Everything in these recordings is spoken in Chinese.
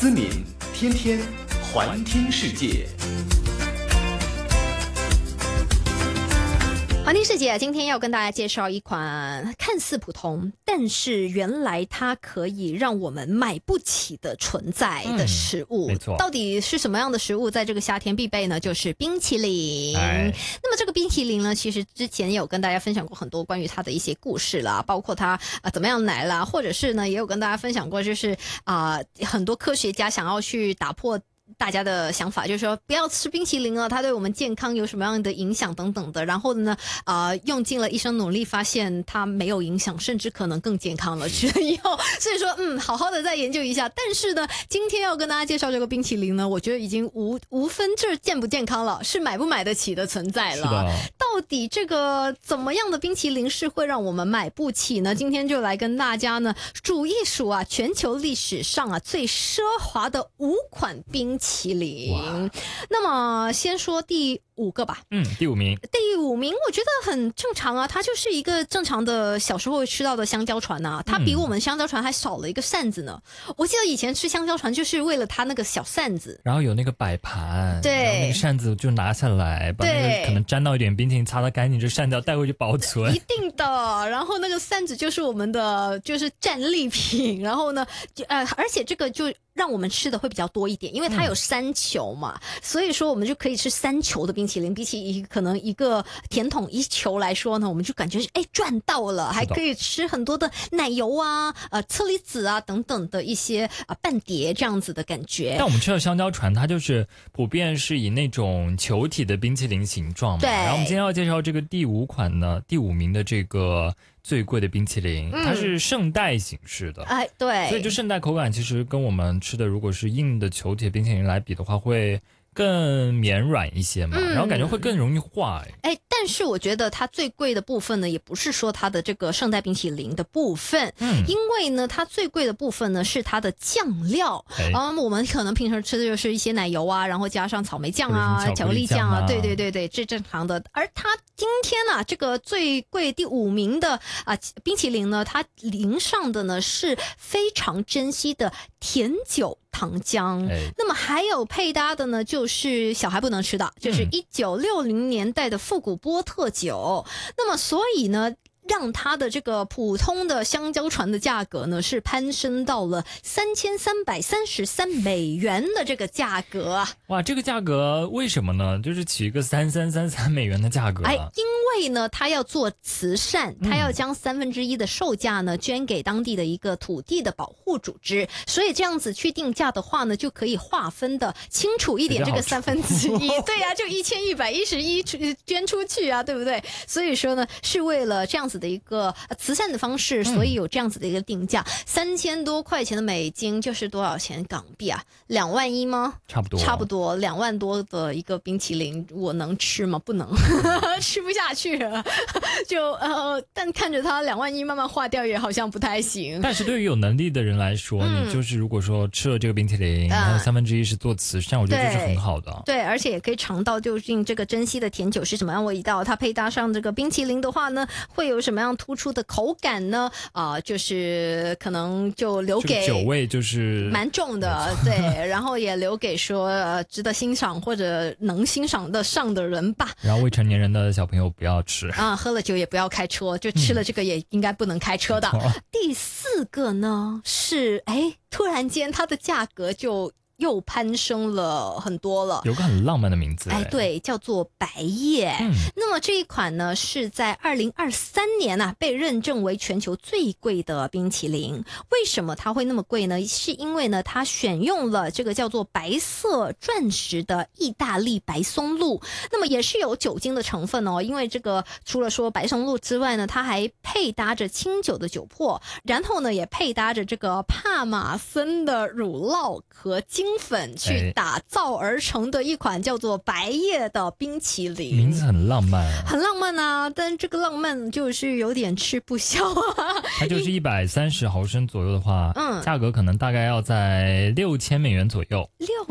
思您天天环听世界。 环听世界今天要跟大家介绍一款看似普通，但是原来它可以让我们买不起的存在的食物。 没错。 到底是什么样的食物在这个夏天必备呢？就是冰淇淋。那么这个冰淇淋呢，其实之前也有跟大家分享过很多关于它的一些故事啦，包括它怎么样来啦，或者是呢也有跟大家分享过，就是很多科学家想要去打破大家的想法，就是说不要吃冰淇淋啊，它对我们健康有什么样的影响等等的。然后呢，用尽了一生努力，发现它没有影响，甚至可能更健康了。吃了以后，所以说好好的再研究一下。但是呢，今天要跟大家介绍这个冰淇淋呢，我觉得已经无分这健不健康了，是买不买得起的存在了。到底这个怎么样的冰淇淋是会让我们买不起呢？今天就来跟大家呢数一数全球历史上最奢华的5款冰淇淋。那么先说第5个吧。 第5名。 第5名我觉得很正常啊，它就是一个正常的小时候会吃到的香蕉船啊，它比我们香蕉船还少了一个扇子呢。我记得以前吃香蕉船就是为了它那个小扇子， 然后有那个摆盘， 对， 然后那个扇子就拿下来，把那个可能沾到一点冰淇淋擦得干净，这扇子要带回去保存。 一定的。然后那个扇子就是我们的就是战利品，然后呢而且这个就让我们吃的会比较多一点，因为它有3球嘛，所以说我们就可以吃3球的冰淇淋，比起可能一个甜筒1球来说呢，我们就感觉赚到了，还可以吃很多的奶油啊、车厘子啊等等的一些半碟这样子的感觉。 但我们吃的香蕉船它就是普遍是以那种球体的冰淇淋形状嘛。 对。 然后我们今天要介绍这个第5款呢，第5名的这个最贵的冰淇淋，它是圣代形式的。 对。 所以就圣代口感其实跟我们吃的如果是硬的球体冰淇淋来比的话，会更绵软一些嘛，然后感觉会更容易化。 但是我觉得它最贵的部分呢，也不是说它的这个圣代冰淇淋的部分，因为呢，它最贵的部分呢是它的酱料。我们可能平时吃的就是一些奶油啊，然后加上草莓酱啊、巧克力酱啊，对，这正常的。而它今天这个最贵第5名的冰淇淋呢，它淋上的呢是非常珍惜的甜酒糖浆。那么还有配搭的呢，就是小孩不能吃的，就是1960年代的复古波特酒。那么所以呢，让它的这个普通的香蕉船的价格呢是攀升到了$3333的这个价格。 哇，这个价格为什么呢？就是起一个$3333的价格。 因为呢，他要做慈善，他要将1/3的售价呢捐给当地的一个土地的保护组织，所以这样子去定价的话呢，就可以划分的清楚一点，这个1/3。对呀，就1111捐出去啊，对不对？所以说呢，是为了这样子的一个慈善的方式，所以有这样子的一个定价，3000多块钱的美金，就是多少钱港币啊？2万1吗？差不多2万多的一个冰淇淋，我能吃吗？不能，吃不下去。就但看着它2万1慢慢化掉，也好像不太行。 但是对于有能力的人来说，你就是如果说吃了这个冰淇淋，然后1/3是做慈善，我觉得这是很好的。 对，而且也可以尝到究竟这个珍稀的甜酒是什么样味道。它配搭上这个冰淇淋的话呢，会有什么样突出的口感呢？就是可能就留给酒味就是蛮重的，对，然后也留给说值得欣赏或者能欣赏得上的人吧。 然后未成年人的小朋友不要吃喝了酒也不要开车，就吃了这个也应该不能开车的。第4个呢是突然间它的价格就又攀升了很多了， 有个很浪漫的名字。 对，叫做白叶。那么这一款呢是在2023年被认证为全球最贵的冰淇淋。为什么它会那么贵呢？是因为呢它选用了这个叫做白色钻石的意大利白松露，那么也是有酒精的成分哦。因为这个除了说白松露之外呢，它还配搭着清酒的酒粕，然后呢也配搭着这个帕玛森的乳酪和精粉去打造而成的一款叫做白叶的冰淇淋。 名字很浪漫很浪漫啊，但这个浪漫就是有点吃不消啊。 它就是130毫升左右的话，价格可能大概要在$6000左右。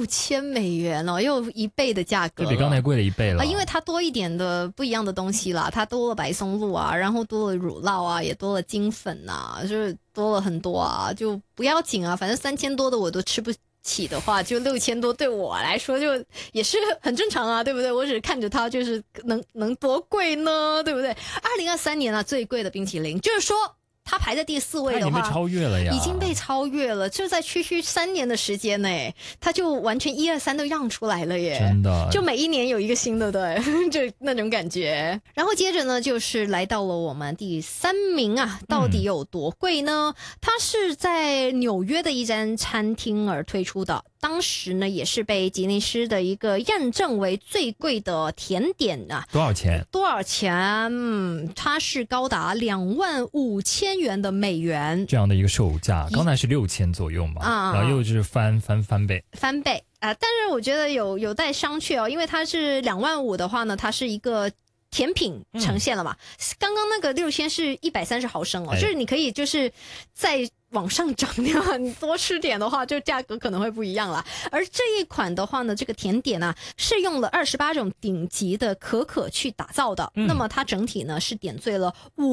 $6000哦，又1倍的价格了， 就比刚才贵了1倍了。 因为它多一点的不一样的东西啦，它多了白松露啊，然后多了乳酪啊，也多了精粉啊，就是多了很多啊，就不要紧啊，反正3000多的我都吃不起的话，就6000多，对我来说就也是很正常啊，对不对？我只是看着它，就是能多贵呢，对不对？2023年啊，最贵的冰淇淋，就是说它排在第4位的话， 它已经被超越了呀， 已经被超越了，就在区3年的时间呢，它就完全1、2、3都让出来了耶， 真的， 就每一年有一个新的，对，就那种感觉。然后接着呢，就是来到了我们第3名啊，到底有多贵呢？它是在纽约的一间餐厅而推出的。当时呢，也是被吉尼斯的一个认证为最贵的甜点啊。 多少钱？ 它是高达25000元的美元这样的一个售价，刚才是6000左右嘛，然后又就是翻倍但是我觉得有待商榷哦，因为它是25000的话呢，它是一个甜品呈现了嘛。刚刚那个6000是130毫升哦，就是你可以就是在往上涨的话，你多吃点的话，就价格可能会不一样啦。而这一款的话呢，这个甜点啊，是用了28种顶级的可可去打造的，那么它整体呢是点缀了